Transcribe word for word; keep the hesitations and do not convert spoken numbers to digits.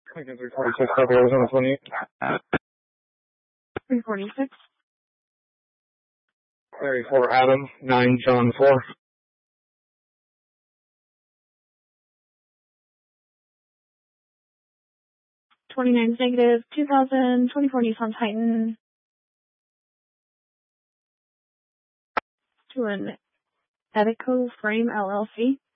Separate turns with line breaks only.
Lincoln three forty-six, copy, Arizona twenty-eight.
three forty-six.
Larry four, Adam, nine, John four.
twenty-nine negative, two thousand twenty-four Nissan Titan. To an Edeco Frame L L C.